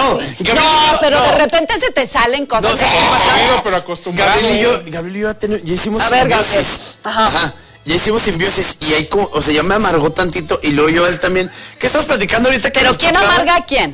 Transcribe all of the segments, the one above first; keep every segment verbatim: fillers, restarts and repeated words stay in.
Gabriel no, yo, pero no. de repente se te salen cosas. No, ¿sabes qué pasa? Pero acostumbrado. Gabriel y yo, Gabriel y yo ya, ten, ya hicimos A ver, simbiosis. Ajá. Ajá. Ya hicimos simbiosis y ahí como, o sea, ya me amargó tantito y luego yo a él también. ¿Qué estamos platicando ahorita? Que Pero nos ¿quién tocaba? amarga a quién?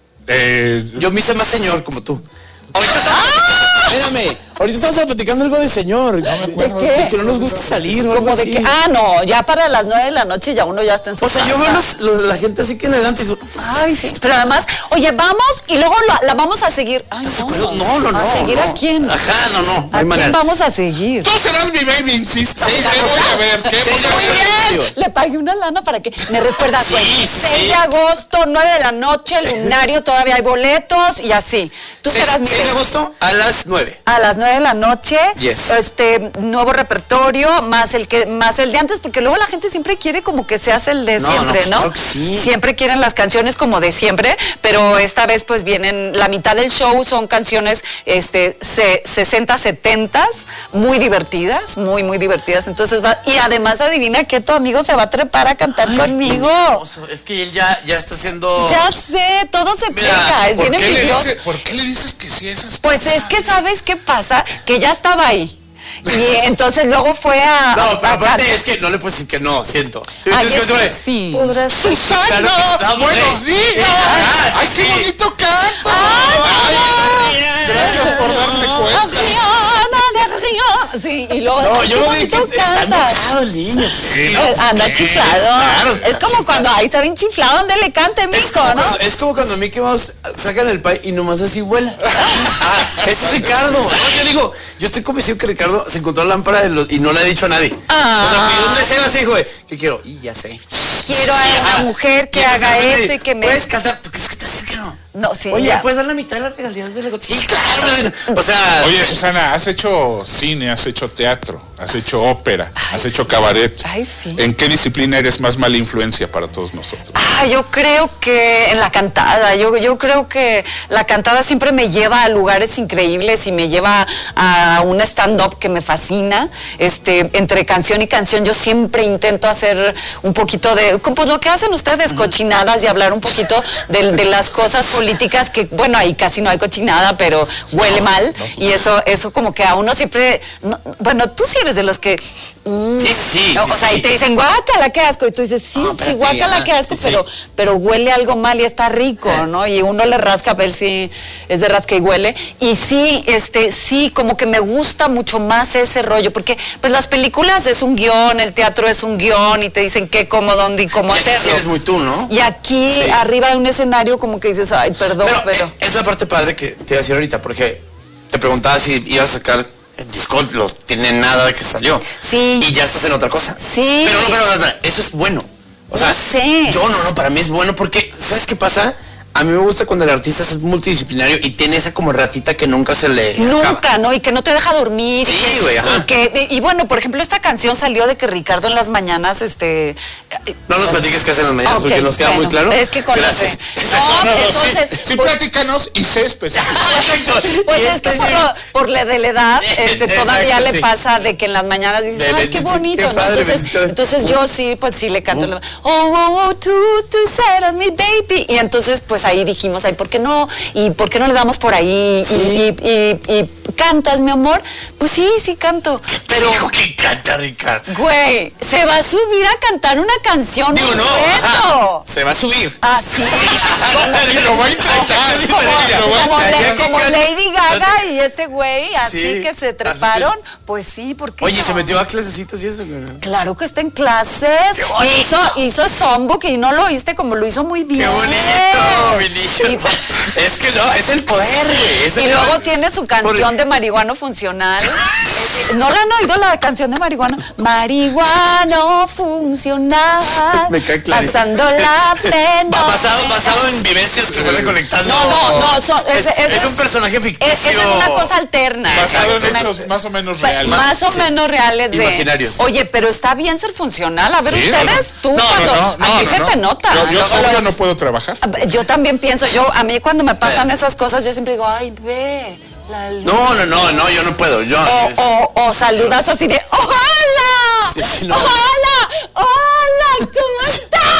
Eh, Yo me hice más señor como tú. Ahorita estamos, espérame, ahorita estamos platicando algo de señor. No me acuerdo. ¿De qué? De que no nos gusta salir o algo Como de así. que, ah, no, ya para las nueve de la noche ya uno ya está en su O sea, casa. yo veo los, los- la gente así que en adelante y digo, Ay, sí. Pero además, oye, vamos y luego la, la vamos a seguir. Ay, ¿estás de no. acuerdo? No, no, no. ¿A seguir no. a quién? Ajá, no, no. No ¿A hay quién manera. vamos a seguir? tú serás mi baby, insisto. Sí, ¿Qué sí, voy sí. a ver? ¿Qué Sí, voy sí, a sí. ver? Muy bien, le pagué una lana para que me recuerda Sí, pues, sí, seis sí. de agosto, nueve de la noche, lunario, todavía hay boletos y así. Tú seis serás mi de agosto a las nueve. a las nueve de la noche, Yes. este nuevo repertorio, más el que más el de antes, porque luego la gente siempre quiere como que seas el de No, siempre, no, pues ¿no? claro que sí. Siempre quieren las canciones como de siempre, pero esta vez pues vienen, la mitad del show son canciones este se, sesenta, setenta, muy divertidas, muy, muy divertidas. Entonces va, y además adivina que tu amigo se va a trepar a cantar conmigo. Oso, es que él ya, ya está haciendo. Ya sé, todo se Mira, pega, es ¿Por bien qué, le envidioso. dices, ¿Por qué le dices que sí a esas Pues cosas? es que sabes qué pasa, que ya estaba ahí. Y entonces luego fue a. No, pero a- aparte a- es que no le puedes decir que no, siento. ¿Sí me Ay, entiendes? es que Como de, sí. Podrás. ¡Susana! Claro que sí. ¡Buenos días! Ah, sí, ¡Ay, qué sí. bonito canto! Ay, Gracias por darme cuenta. Adriana de Río. Sí, y luego. No, ay, yo qué no dije que bonito está cantas. enojado el niño. Sí, Sí, no, Eh, Anda ¿qué? chiflado. Claro, Es está como chiflado. cuando ahí está bien chiflado, donde le cante Es Mico, como, ¿no? cuando, es como cuando Mickey Mouse sacan el pie y nomás así vuela. Ah, ese es Ricardo. No, yo digo, yo estoy convencido que Ricardo se encontró la lámpara de los- y no le ha dicho a nadie. Ah. O sea, pidió un deseo así, güey. ¿Qué quiero? Y ya sé. Quiero a Ajá. una mujer que Y entonces, haga de repente, esto y que me. ¿puedes cantar? ¿Tú crees que te hace que no? No, sí, Oye, ya. ¿puedes dar la mitad de las regalías de la gotita? Sí, claro. O sea, Oye, Susana, has hecho cine, has hecho teatro, has hecho ópera, has hecho cabaret. Ay, sí. ¿En qué disciplina eres más mala influencia para todos nosotros? Ah, yo creo que en la cantada, yo, yo creo que la cantada siempre me lleva a lugares increíbles y me lleva a un stand-up que me fascina. Este, entre canción y canción yo siempre intento hacer un poquito de, pues lo que hacen ustedes, cochinadas y hablar un poquito de, de las cosas políticas que, bueno, ahí casi no hay cochinada, pero huele mal y eso, eso como que a uno siempre, no, bueno, tú sí eres de los que... mm, sí, sí. o sí, sea, sí. y te dicen, guácala, qué asco. Y tú dices, sí, No, sí, espérate, guácala, ajá, qué asco, sí, pero, sí. pero huele algo mal y está rico, ¿no? Y uno le rasca a ver si es de rasca y huele. Y sí, este, sí, como que me gusta mucho más ese rollo, porque pues las películas es un guión, el teatro es un guión y te dicen qué, cómo, dónde y cómo Y aquí sí hacerlo. eres muy tú, ¿no? Y aquí, Sí. arriba de un escenario, como que dices, ay, perdón, Pero, pero... eh, es la parte padre que te iba a decir ahorita, porque te preguntaba si ibas a sacar el disco, no tiene nada de que salió. Sí. Y ya estás en otra cosa. Sí. Pero no, pero, pero, pero, eso es bueno. O sea, No sé. yo no, no, para mí es bueno porque, ¿sabes qué pasa? A mí me gusta cuando el artista es multidisciplinario y tiene esa como ratita que nunca se le Nunca, acaba. ¿no? Y que no te deja dormir. Sí, y que- güey, ajá. Y, que, y bueno, por ejemplo, esta canción salió de que Ricardo en las mañanas, este... No nos platiques qué hacen las mañanas Ok, porque nos queda muy bueno, claro. Es que con Gracias. No, No, no, entonces, sí, sí, pues- platícanos y sé específico. Exacto. Pues Y es que este por, sí. lo- por la de la edad, este, todavía Exacto, le sí. pasa de que en las mañanas dices, De- ay, de- qué de- bonito, qué ¿no? padre, Entonces, bendito. entonces yo sí, pues sí le canto. la- Oh, oh, oh, tú, tú serás mi baby. Y entonces, pues ahí dijimos, ay, ¿por qué no? ¿Y por qué no le damos por ahí? Y- Sí. Y, y- y cantas, mi amor. Pues sí, sí canto. Pero dijo que canta, Ricardo. Güey, se va a subir a cantar una canción. Digo, un no. dueto. Ajá, se va a subir. Ah, sí. Y lo va a intentar, Qué Como, diferencia. lo va a como intentar. le- Ya que como can- Lady Gaga y este güey, así Sí, que se así treparon, pues sí, porque Oye, se metió a clasecitas y eso. güey. Claro que está en clases. ¡Qué bonito! Hizo, hizo Songbook y no lo oíste como lo hizo muy bien. ¡Qué bonito, mi niño! Y, Es que no, es el poder, güey. es el y luego poder. tiene su canción Por- de marihuano funcional. ¿No la han oído la canción de marihuano? Marihuano funcional. Me cae clarísimo. Pasando la pena. Va- basado, basado en vivencias que fue recolectando. No, no, no, son- es, ese- ese es un es- personaje ficticio. Es- esa es una cosa alterna. Basado Es en una- hechos más o menos Pa- reales. Más o Sí. menos reales de... Imaginarios. Oye, pero está bien ser funcional. A ver, Sí, ustedes, no, tú no, cuando... no, no, a ti no, se no. te nota. Yo, yo Luego, sobrio luego- no puedo trabajar. Yo también pienso, yo, a mí cuando me pasan esas cosas, yo siempre digo, ay, ve, la luz. No, no, no, no, yo no puedo. Yo, O, o, o saludas así de, ¡hola! Sí, sí, no. ¡Hola! ¡Hola! ¿Cómo estás?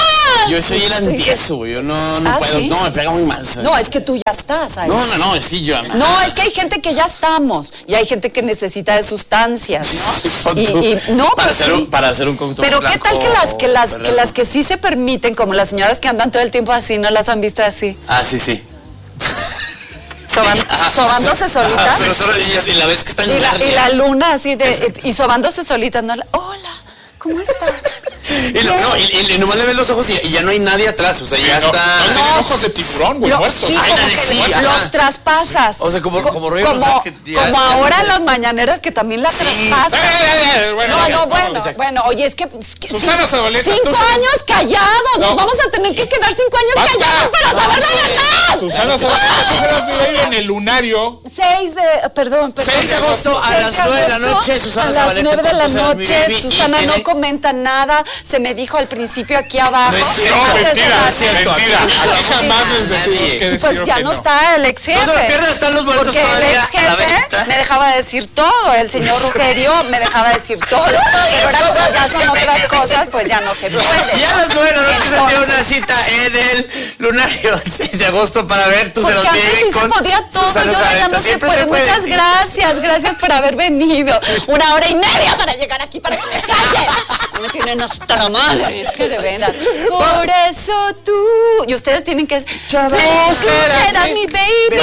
Yo soy el antieso, güey. Yo no, no ¿Ah, puedo. sí? No, me pega muy mal. ¿sabes? No, es que tú ya estás ahí. No, no, no, es que yo. No, es que hay gente que ya estamos y hay gente que necesita de sustancias, ¿no? Con Y, tu- y- no, para, pues hacer sí. un, para hacer un cóctel Pero qué tal que las que las que blanco, las que sí se permiten, como las señoras que andan todo el tiempo así, ¿no las han visto así? Ah, sí, sí. Soban- Ajá. sobándose solitas. Ajá, pero solo ellas, y la vez que están Y la, y largas. la luna así de y sobándose solitas, ¿no? Hola, ¿cómo estás? Y, lo- no, y, y- y nomás le ves los ojos y, y ya no hay nadie atrás, o sea, ya No, está. no tienen ojos de tiburón, güey, Lo- muertos. sí, Ay, como dale, que sí, los ajá. traspasas. O sea, como- Co- como Rollo como, Rosado, que ya- como ya- ahora en las mañaneras que también la Sí. traspasas. Eh, eh, eh, bueno, No, ya, no, vámonos. bueno, exacto. bueno, oye, es que, es que Susana cin- Zabaleta, cinco tú sabes- años callados, No. nos vamos a tener que quedar cinco años ¡Basta! callados para saber la verdad. Susana Zabaleta, tú serás mi ley en el lunario. seis de, perdón, perdón. seis de agosto a seis las nueve de la agosto, noche, Susana a las Zabaleta nueve de con la Tú serás mi noche, baby, y Susana no tiene- comenta nada, se me dijo al principio aquí abajo. No es cierto. No, antes de mentira, la- es cierto, mentira. aquí- Aquí aquí- jamás les nadie. decimos que Y decir pues ya que no está el ex jefe. No se lo pierdan, están los boletos Porque el todavía ex a la jefe venta. me dejaba decir todo, el señor Rugerio me dejaba decir todo. Pero ahora como ya son otras cosas, pues ya no se puede. Ya a las nueve de la noche se tiene Entonces, una cita en el lunario el seis de agosto para ver Tú porque serás mi antes baby sí se con podía todo, Susana y ahora ya Zabaleta. no se Siempre puede. Muchas gracias, gracias por haber venido. Una hora y media para llegar aquí para que me calle. No me tienen hasta la madre, es que de veras. Por eso tú, y ustedes tienen que, tú serás mi baby,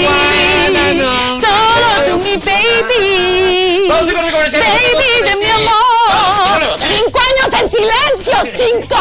solo tú mi baby, Vamos a ir con el comercial. baby de mi amor. Vamos, vámonos. Cinco años en silencio, cinco.